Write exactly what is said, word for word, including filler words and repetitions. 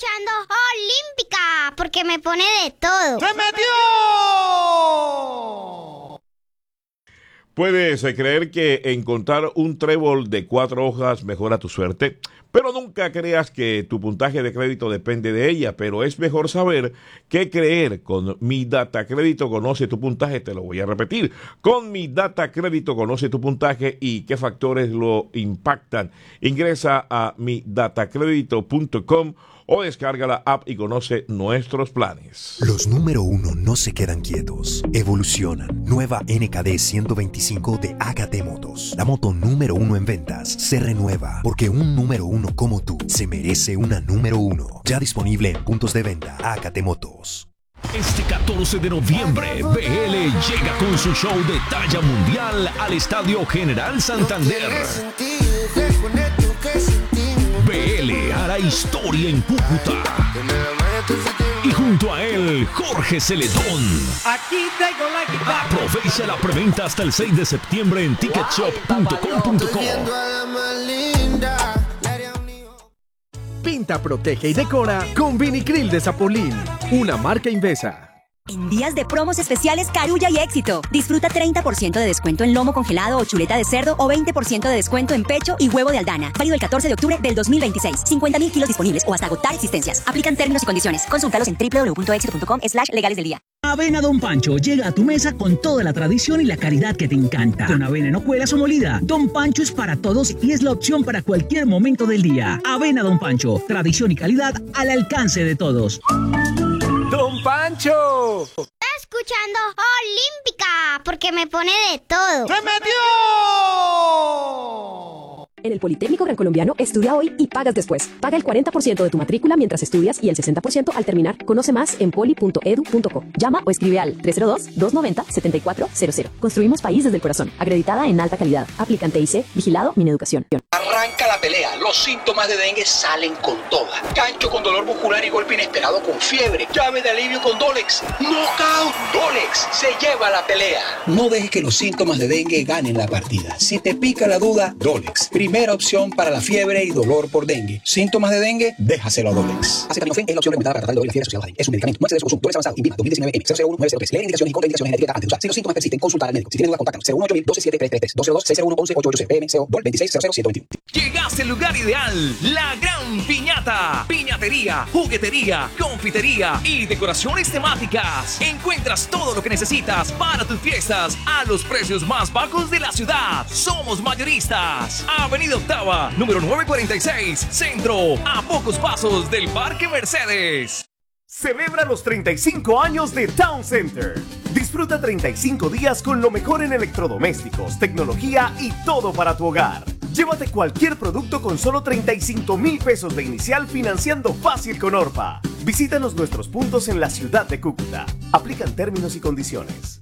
escuchando Olímpica, porque me pone de todo. ¡Se metió! Puedes creer que encontrar un trébol de cuatro hojas mejora tu suerte, pero nunca creas que tu puntaje de crédito depende de ella, pero es mejor saber qué creer. Con Mi Data Crédito conoce tu puntaje, te lo voy a repetir. Con Mi Data Crédito conoce tu puntaje y qué factores lo impactan. Ingresa a mi data crédito punto com o descarga la app y conoce nuestros planes. Los número uno no se quedan quietos, evolucionan. Nueva N K D ciento veinticinco de A K T Motos. La moto número uno en ventas se renueva porque un número uno como tú se merece una número uno. Ya disponible en puntos de venta. A K T Motos. Este catorce de noviembre, B L llega con su show de talla mundial al Estadio General Santander. B L hará historia en Cúcuta. Y junto a él, Jorge Celedón. Aquí traigo la guitarra. Aprovecha la preventa hasta el seis de septiembre en ticket shop punto com punto co. Pinta, protege y decora con Vinicril de Zapolín, una marca Invesa. En días de promos especiales Carulla y Éxito. Disfruta treinta por ciento de descuento en lomo congelado o chuleta de cerdo o veinte por ciento de descuento en pecho y huevo de Aldana. Válido el catorce de octubre del dos mil veintiséis. cincuenta mil kilos disponibles o hasta agotar existencias. Aplican términos y condiciones. Consúltalos en doble u doble u doble u punto éxito punto com slash legales del día. Avena Don Pancho llega a tu mesa con toda la tradición y la calidad que te encanta. Con avena en hojuelas o molida, Don Pancho es para todos y es la opción para cualquier momento del día. Avena Don Pancho, tradición y calidad al alcance de todos. ¡Don Pancho! Escuchando Olímpica, porque me pone de todo. ¡Se metió! En el Politécnico Gran Colombiano, estudia hoy y pagas después. Paga el cuarenta por ciento de tu matrícula mientras estudias y el sesenta por ciento al terminar. Conoce más en poli punto edu punto co. Llama o escribe al tres cero dos, dos nueve cero, siete cuatro cero cero. Construimos país desde el corazón. Acreditada en alta calidad. Aplican T I C. Vigilado Mineducación. Arranca la pelea. Los síntomas de dengue salen con toda. Cancho con dolor muscular y golpe inesperado con fiebre. Llave de alivio con Dolex. ¡Knockout! Dolex se lleva la pelea. No dejes que los síntomas de dengue ganen la partida. Si te pica la duda, Dolex. Primera opción para la fiebre y dolor por dengue. Síntomas de dengue, déjaselo a Dolex. Acetaminofén es la opción recomendada para tratar el dolor y la fiebre asociada a la dengue. Es un medicamento. No excede su consumo. Dolex avanzado. INVIMA dos mil diecinueve M cero cero uno nueve cero tres. Lee indicaciones y contraindicaciones en la etiqueta antes de usar. Si los síntomas persisten, consulta al médico. Si tienes duda, contáctanos. cero uno ocho uno dos siete tres tres tres. dos cero dos seis cero uno once ocho ocho cero. P M C O D O L veintiséis cero cero siete veintiuno. Llegaste al lugar ideal, la gran piñata, piñatería, juguetería, confitería y decoraciones temáticas. Encuentras todo lo que necesitas para tus fiestas a los precios más bajos de la ciudad. Somos mayoristas. Avenida Octava, número nueve cuarenta y seis, Centro, a pocos pasos del Parque Mercedes. Celebra los treinta y cinco años de Town Center. Disfruta treinta y cinco días con lo mejor en electrodomésticos, tecnología y todo para tu hogar. Llévate cualquier producto con solo treinta y cinco mil pesos de inicial financiando fácil con Orpa. Visítanos nuestros puntos en la ciudad de Cúcuta. Aplican términos y condiciones.